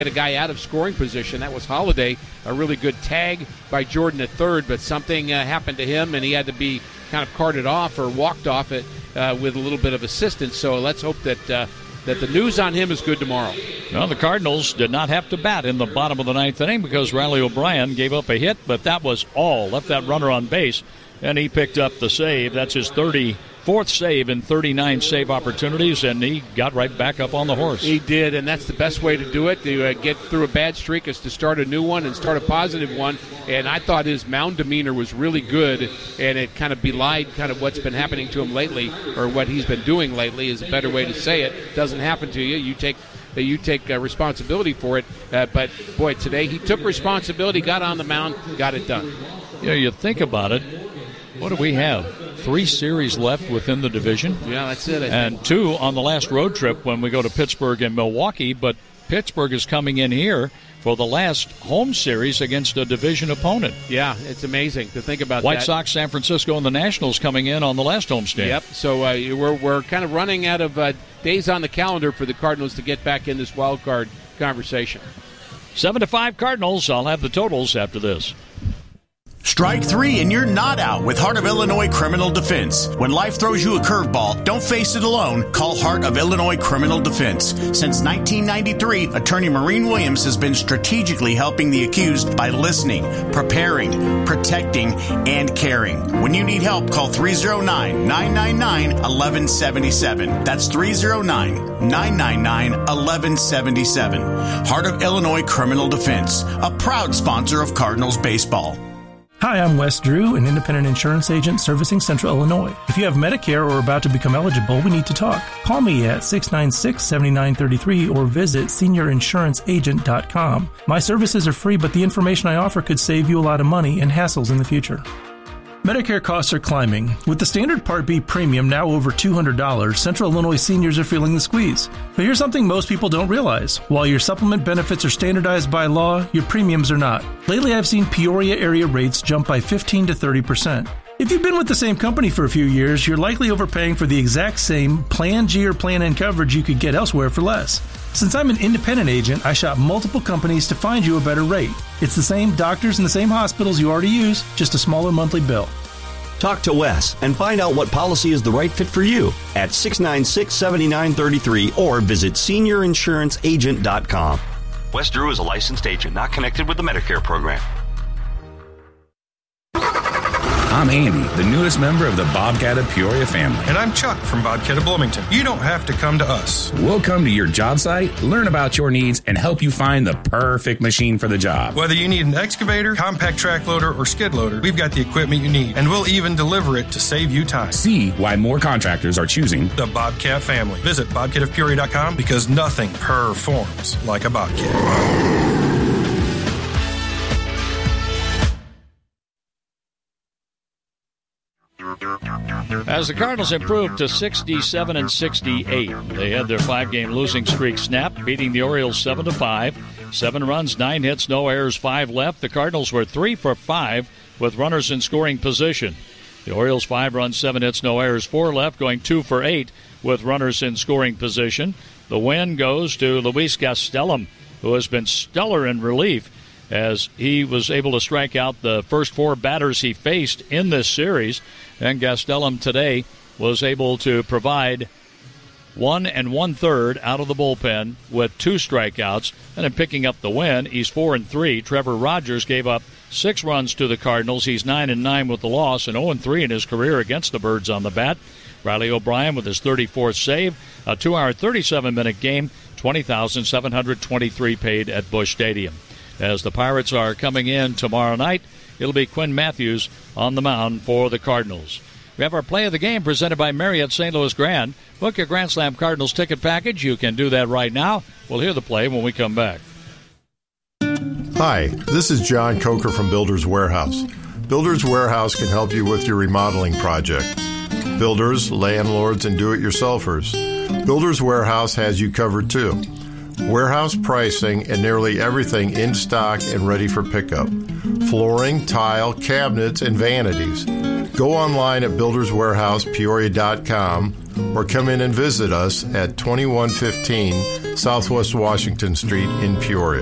a guy out of scoring position. That was Holiday, a really good tag by Jordan at third, but something happened to him, and he had to be kind of carted off or walked off it with a little bit of assistance. So let's hope that the news on him is good tomorrow. Well, the Cardinals did not have to bat in the bottom of the ninth inning because Riley O'Brien gave up a hit, but that was all. Left that runner on base, and he picked up the save. That's his 34th save in 39 save opportunities, and he got right back up on the horse. He did, and that's the best way to do it, to get through a bad streak, is to start a new one and start a positive one. And I thought his mound demeanor was really good, and it kind of belied kind of what's been happening to him lately, or what he's been doing lately is a better way to say it. Doesn't happen to you. You take responsibility for it. But, boy, today he took responsibility, got on the mound, got it done. Yeah, you think about it. What do we have? 3 series left within the division. Yeah, that's it. And 2 on the last road trip when we go to Pittsburgh and Milwaukee. But Pittsburgh is coming in here for the last home series against a division opponent. Yeah, it's amazing to think about White that. Sox, San Francisco, and the Nationals coming in on the last homestand. Yep, so we're kind of running out of days on the calendar for the Cardinals to get back in this wild card conversation. 7-5 Cardinals. I'll have the totals after this. Strike 3 and you're not out with Heart of Illinois Criminal Defense. When life throws you a curveball, don't face it alone. Call Heart of Illinois Criminal Defense. Since 1993, Attorney Maureen Williams has been strategically helping the accused by listening, preparing, protecting, and caring. When you need help, call 309-999-1177. That's 309-999-1177. Heart of Illinois Criminal Defense, a proud sponsor of Cardinals baseball. Hi, I'm Wes Drew, an independent insurance agent servicing Central Illinois. If you have Medicare or are about to become eligible, we need to talk. Call me at 696-7933 or visit seniorinsuranceagent.com. My services are free, but the information I offer could save you a lot of money and hassles in the future. Medicare costs are climbing. With the standard Part B premium now over $200, Central Illinois seniors are feeling the squeeze. But here's something most people don't realize. While your supplement benefits are standardized by law, your premiums are not. Lately, I've seen Peoria area rates jump by 15 to 30%. If you've been with the same company for a few years, you're likely overpaying for the exact same Plan G or Plan N coverage you could get elsewhere for less. Since I'm an independent agent, I shop multiple companies to find you a better rate. It's the same doctors and the same hospitals you already use, just a smaller monthly bill. Talk to Wes and find out what policy is the right fit for you at 696-7933 or visit seniorinsuranceagent.com. Wes Drew is a licensed agent not connected with the Medicare program. I'm Andy, the newest member of the Bobcat of Peoria family. And I'm Chuck from Bobcat of Bloomington. You don't have to come to us. We'll come to your job site, learn about your needs, and help you find the perfect machine for the job. Whether you need an excavator, compact track loader, or skid loader, we've got the equipment you need, and we'll even deliver it to save you time. See why more contractors are choosing the Bobcat family. Visit bobcatofpeoria.com because nothing performs like a Bobcat. As the Cardinals improved to 67-68, they had their 5-game losing streak snapped, beating the Orioles 7-5. 7 runs, 9 hits, no errors, 5 left. The Cardinals were 3 for 5 with runners in scoring position. The Orioles 5 runs, 7 hits, no errors, 4 left, going 2 for 8 with runners in scoring position. The win goes to Luis Gastelum, who has been stellar in relief as he was able to strike out the first 4 batters he faced in this series. And Gastelum today was able to provide 1 1/3 out of the bullpen with 2 strikeouts. And in picking up the win, he's 4-3. Trevor Rogers gave up 6 runs to the Cardinals. He's 9-9 with the loss and 0-3 in his career against the Birds on the bat. Riley O'Brien with his 34th save, a 2-hour, 37-minute game, $20,723 paid at Busch Stadium. As the Pirates are coming in tomorrow night, it'll be Quinn Matthews on the mound for the Cardinals. We have our play of the game presented by Marriott St. Louis Grand. Book your Grand Slam Cardinals ticket package. You can do that right now. We'll hear the play when we come back. Hi, this is John Coker from Builders Warehouse. Builders Warehouse can help you with your remodeling project. Builders, landlords, and do-it-yourselfers. Builders Warehouse has you covered too. Warehouse pricing and nearly everything in stock and ready for pickup. Flooring, tile, cabinets, and vanities. Go online at builderswarehousepeoria.com or come in and visit us at 2115 Southwest Washington Street in Peoria.